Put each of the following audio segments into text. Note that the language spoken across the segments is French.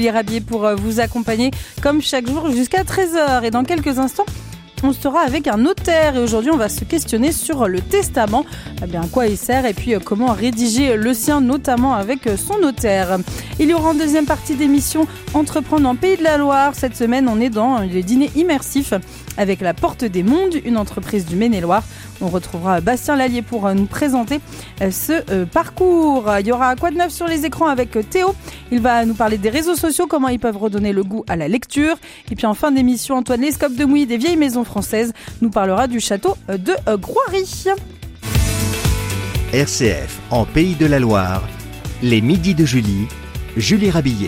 Rabier pour vous accompagner comme chaque jour jusqu'à 13h. Et dans quelques instants, on sera avec un notaire. Et aujourd'hui, on va se questionner sur le testament. Eh bien, à quoi il sert et puis comment rédiger le sien, notamment avec son notaire. Il y aura en deuxième partie d'émission Entreprendre en Pays de la Loire. Cette semaine, on est dans les dîners immersifs avec la Porte des Mondes, une entreprise du Maine-et-Loire. On retrouvera Bastien Lallier pour nous présenter ce parcours. Il y aura quoi de neuf sur les écrans avec Théo. Il va nous parler des réseaux sociaux, comment ils peuvent redonner le goût à la lecture. Et puis en fin d'émission, Antoine Lescope de Mouilly des Vieilles Maisons Françaises nous parlera du château de Groiry. RCF en Pays de la Loire, les midis de Julie Rabillet.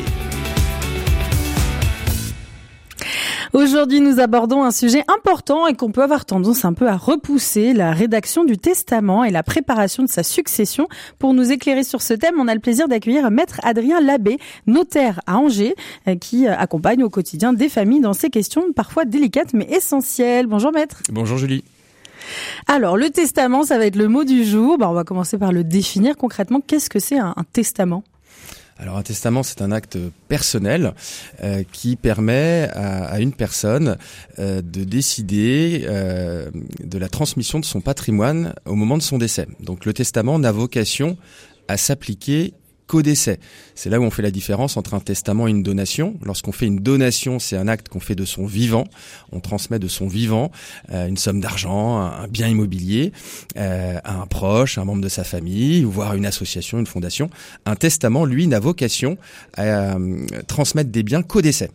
Aujourd'hui, nous abordons un sujet important et qu'on peut avoir tendance un peu à repousser, la rédaction du testament et la préparation de sa succession. Pour nous éclairer sur ce thème, on a le plaisir d'accueillir Maître Adrien Labbé, notaire à Angers, qui accompagne au quotidien des familles dans ces questions parfois délicates mais essentielles. Bonjour Maître. Bonjour Julie. Alors, le testament, ça va être le mot du jour. On va commencer par le définir concrètement. Qu'est-ce que c'est un testament ? Alors un testament, c'est un acte personnel qui permet à une personne de décider de la transmission de son patrimoine au moment de son décès. Donc le testament n'a vocation à s'appliquer qu'au décès. C'est là où on fait la différence entre un testament et une donation. Lorsqu'on fait une donation, c'est un acte qu'on fait de son vivant. On transmet de son vivant une somme d'argent, un bien immobilier à un proche, un membre de sa famille, voire une association, une fondation. Un testament, lui, n'a vocation à transmettre des biens qu'au décès.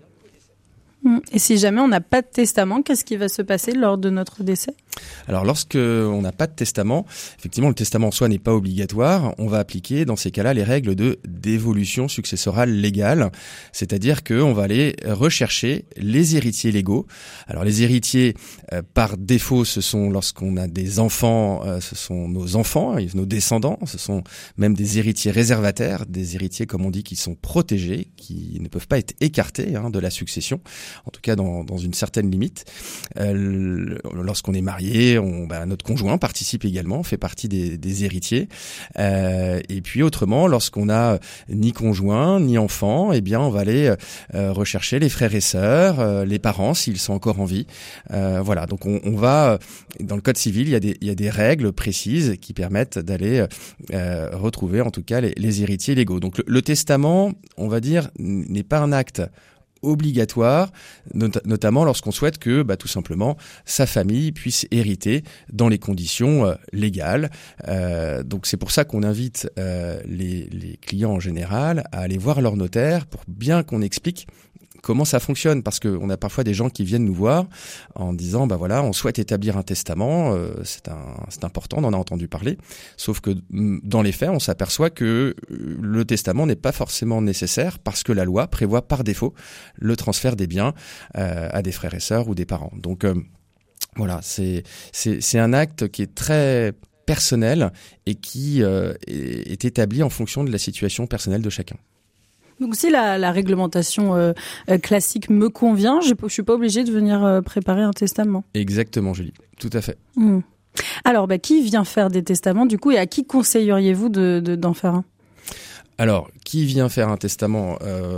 Et si jamais on n'a pas de testament, qu'est-ce qui va se passer lors de notre décès ? Alors lorsque on n'a pas de testament, effectivement le testament en soi n'est pas obligatoire, on va appliquer dans ces cas-là les règles de dévolution successorale légale, c'est-à-dire qu'on va aller rechercher les héritiers légaux. Alors les héritiers par défaut, ce sont lorsqu'on a des enfants, ce sont nos enfants, nos descendants, ce sont même des héritiers réservataires, des héritiers comme on dit qui sont protégés, qui ne peuvent pas être écartés de la succession. En tout cas dans une certaine limite. Lorsqu'on est marié, notre conjoint participe également, fait partie des héritiers. Et puis autrement, lorsqu'on n'a ni conjoint ni enfant, eh bien on va aller rechercher les frères et sœurs, les parents s'ils sont encore en vie. Voilà, donc on va dans le code civil, il y a des règles précises qui permettent d'aller retrouver en tout cas les héritiers légaux. Donc le testament, on va dire, n'est pas un acte obligatoire, notamment lorsqu'on souhaite que tout simplement sa famille puisse hériter dans les conditions légales. Donc c'est pour ça qu'on invite les clients en général à aller voir leur notaire pour bien qu'on explique comment ça fonctionne, parce qu'on a parfois des gens qui viennent nous voir en disant on souhaite établir un testament, c'est important, on en a entendu parler, sauf que dans les faits on s'aperçoit que le testament n'est pas forcément nécessaire parce que la loi prévoit par défaut le transfert des biens à des frères et sœurs ou des parents. Donc voilà, c'est un acte qui est très personnel et qui est établi en fonction de la situation personnelle de chacun. Donc si la réglementation classique me convient, je suis pas obligée de venir préparer un testament. Exactement, Julie, tout à fait. Alors, qui vient faire des testaments du coup et à qui conseilleriez-vous d'en faire un ? Alors, qui vient faire un testament ?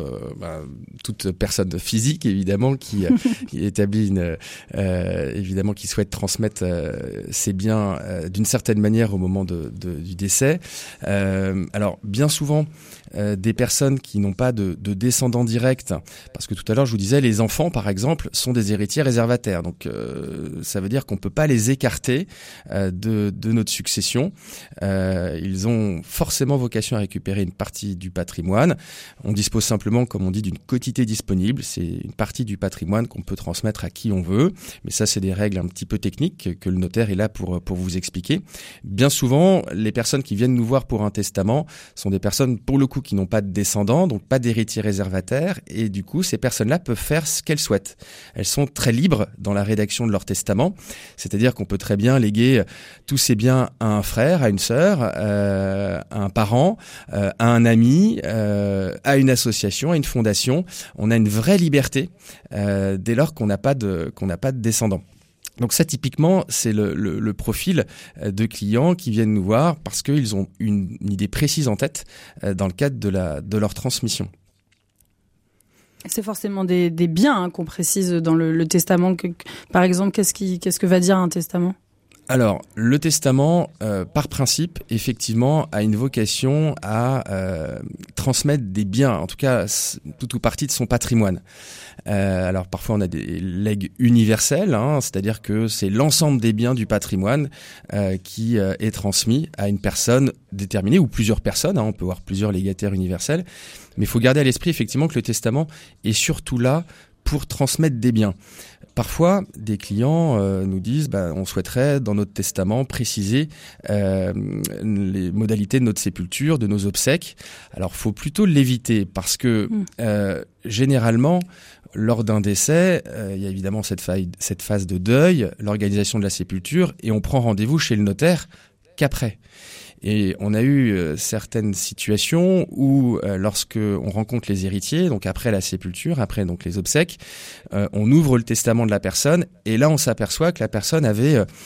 Toute personne physique, évidemment, qui établit évidemment, qui souhaite transmettre ses biens d'une certaine manière au moment du décès. Alors, bien souvent, des personnes qui n'ont pas de descendants directs, parce que tout à l'heure, je vous disais, les enfants, par exemple, sont des héritiers réservataires. Donc, ça veut dire qu'on peut pas les écarter de notre succession. Ils ont forcément vocation à récupérer une partie du patrimoine. On dispose simplement, comme on dit, d'une quotité disponible. C'est une partie du patrimoine qu'on peut transmettre à qui on veut. Mais ça, c'est des règles un petit peu techniques que le notaire est là pour vous expliquer. Bien souvent, les personnes qui viennent nous voir pour un testament sont des personnes, pour le coup, qui n'ont pas de descendants, donc pas d'héritiers réservataires. Et du coup, ces personnes-là peuvent faire ce qu'elles souhaitent. Elles sont très libres dans la rédaction de leur testament. C'est-à-dire qu'on peut très bien léguer tous ces biens à un frère, à une sœur, à un parent, à un ami, à une association, à une fondation. On a une vraie liberté dès lors qu'on n'a pas de descendants. Donc ça, typiquement, c'est le profil de clients qui viennent nous voir parce qu'ils ont une idée précise en tête dans le cadre de leur transmission. C'est forcément des biens qu'on précise dans le testament. Par exemple, qu'est-ce que va dire un testament ? Alors, le testament, par principe, effectivement, a une vocation à transmettre des biens, en tout cas tout ou partie de son patrimoine. Alors parfois on a des legs universels, c'est-à-dire que c'est l'ensemble des biens du patrimoine qui est transmis à une personne déterminée ou plusieurs personnes, on peut avoir plusieurs légataires universels, mais il faut garder à l'esprit effectivement que le testament est surtout là pour transmettre des biens. Parfois, des clients nous disent on souhaiterait dans notre testament préciser les modalités de notre sépulture, de nos obsèques. Alors, faut plutôt l'éviter parce que généralement, lors d'un décès, il y a évidemment cette phase de deuil, l'organisation de la sépulture, et on prend rendez-vous chez le notaire qu'après. Et on a eu certaines situations où, lorsque on rencontre les héritiers, donc après la sépulture, après donc les obsèques, on ouvre le testament de la personne et là on s'aperçoit que la personne avait